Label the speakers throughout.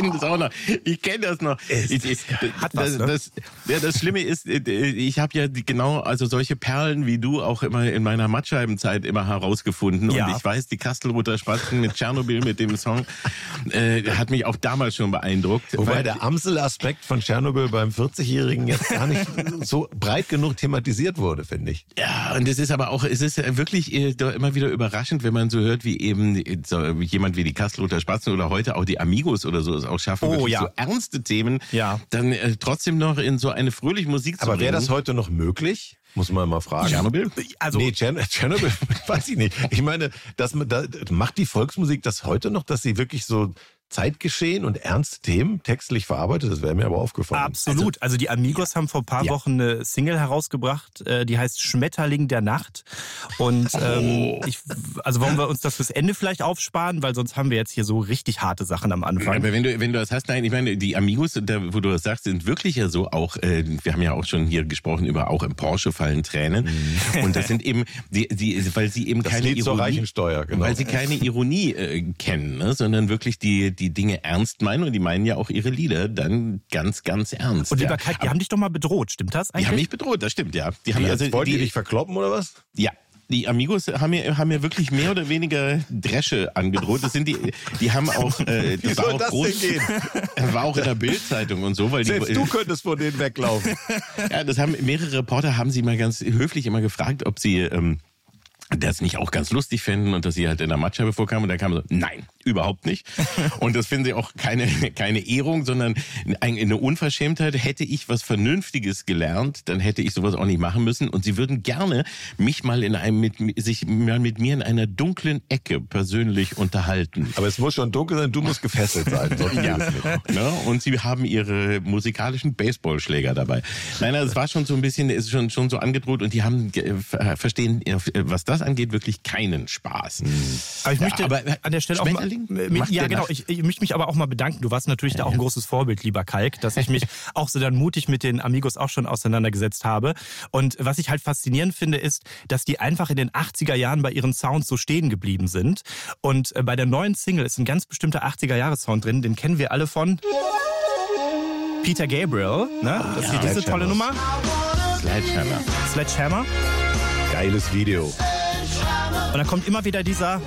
Speaker 1: kenne das auch noch. Ich kenne das noch. Das Schlimme ist, ich habe ja also solche Perlen wie du auch immer in meiner Mattscheibenzeit immer herausgefunden. Und ich weiß, die Kastelruther Spatzen mit Tschernobyl, mit dem Song, hat mich auch damals schon beeindruckt.
Speaker 2: Wobei der Amsel-Aspekt von Tschernobyl beim 40-Jährigen jetzt gar nicht so breit genug thematisiert wurde, finde ich.
Speaker 1: Ja, und es ist wirklich immer wieder überraschend, wenn man so hört, wie eben so jemand wie die Kastelruther Spatzen oder heute auch die Amigos oder so es auch schaffen, wirklich so ernste Themen dann trotzdem noch in so eine fröhliche Musik zu bringen.
Speaker 2: Aber wäre das heute noch möglich? Muss man mal fragen.
Speaker 1: Tschernobyl?
Speaker 2: Tschernobyl weiß ich nicht. Ich meine, macht die Volksmusik das heute noch, dass sie wirklich so Zeitgeschehen und ernste Themen textlich verarbeitet? Das wäre mir aber aufgefallen.
Speaker 3: Absolut. Also die Amigos haben vor ein paar Wochen eine Single herausgebracht, die heißt Schmetterling der Nacht. Und wollen wir uns das fürs Ende vielleicht aufsparen, weil sonst haben wir jetzt hier so richtig harte Sachen am Anfang.
Speaker 1: Aber wenn du das hast, nein, ich meine, die Amigos, wo du das sagst, sind wirklich ja so auch, wir haben ja auch schon hier gesprochen über auch im Porsche fallen Tränen. Und das sind eben, weil sie eben
Speaker 2: das
Speaker 1: keine
Speaker 2: Lied zur Reichensteuer, genau.
Speaker 1: Weil sie keine Ironie kennen, ne, sondern wirklich die Dinge ernst meinen, und die meinen ja auch ihre Lieder dann ganz, ganz ernst.
Speaker 3: Und lieber Kalk, die haben dich doch mal bedroht, stimmt das eigentlich?
Speaker 1: Die haben mich bedroht, das stimmt, ja.
Speaker 2: Wollten die dich verkloppen oder was?
Speaker 1: Ja. Die Amigos haben mir wirklich mehr oder weniger Dresche angedroht. Das sind die haben auch,
Speaker 2: Wie soll das denn gehen?
Speaker 1: War auch in der Bild-Zeitung und so, weil
Speaker 2: selbst du könntest von denen weglaufen.
Speaker 1: Ja, mehrere Reporter haben sie mal ganz höflich immer gefragt, ob sie das nicht auch ganz lustig fänden und dass sie halt in der Mattscheibe vorkamen, und da kam so, nein, überhaupt nicht. Und das finden sie auch keine Ehrung, sondern eine Unverschämtheit. Hätte ich was Vernünftiges gelernt, dann hätte ich sowas auch nicht machen müssen, und sie würden gerne mich mal mit mir in einer dunklen Ecke persönlich unterhalten.
Speaker 2: Aber es muss schon dunkel sein, du musst gefesselt sein.
Speaker 1: Ja. Ne? Und sie haben ihre musikalischen Baseballschläger dabei. Nein, es war schon so ein bisschen, ist schon so angedroht, und die haben verstehen, was das angeht, wirklich keinen Spaß.
Speaker 3: Aber ich möchte an der Stelle auch mal, ich möchte mich aber auch mal bedanken. Du warst natürlich da auch ein großes Vorbild, lieber Kalk, dass ich mich auch so dann mutig mit den Amigos auch schon auseinandergesetzt habe. Und was ich halt faszinierend finde, ist, dass die einfach in den 80er Jahren bei ihren Sounds so stehen geblieben sind. Und bei der neuen Single ist ein ganz bestimmter 80er-Jahres-Sound drin, den kennen wir alle von Peter Gabriel. Ne? Das ist diese tolle Nummer. Sledgehammer.
Speaker 2: Geiles Video.
Speaker 3: Und dann kommt immer wieder dieser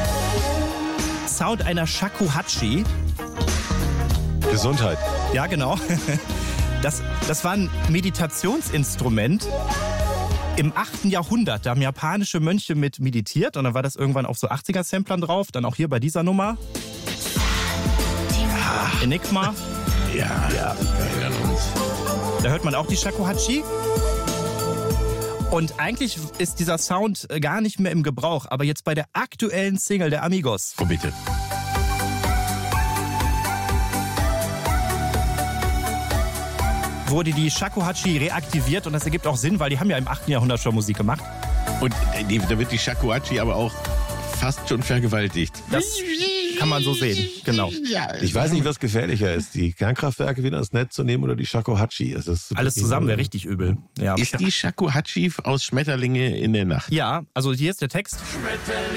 Speaker 3: Sound einer Shakuhachi.
Speaker 2: Gesundheit.
Speaker 3: Ja, genau. Das war ein Meditationsinstrument im 8. Jahrhundert. Da haben japanische Mönche mit meditiert, und dann war das irgendwann auf so 80er-Samplern drauf. Dann auch hier bei dieser Nummer. Enigma.
Speaker 1: Ja, wir erinnern uns.
Speaker 3: Da hört man auch die Shakuhachi. Und eigentlich ist dieser Sound gar nicht mehr im Gebrauch, aber jetzt bei der aktuellen Single der Amigos.
Speaker 1: Oh, bitte.
Speaker 3: Wurde die Shakuhachi reaktiviert, und das ergibt auch Sinn, weil die haben ja im 8. Jahrhundert schon Musik gemacht.
Speaker 1: Und da wird die Shakuhachi aber auch fast schon vergewaltigt.
Speaker 3: Das kann man so sehen, genau.
Speaker 2: Ich weiß nicht, was gefährlicher ist, die Kernkraftwerke wieder ins Netz zu nehmen oder die Shakuhachi.
Speaker 3: Alles zusammen wäre richtig übel. Ja.
Speaker 1: Ist die Shakuhachi aus Schmetterlinge in der Nacht?
Speaker 3: Ja, also hier ist der Text.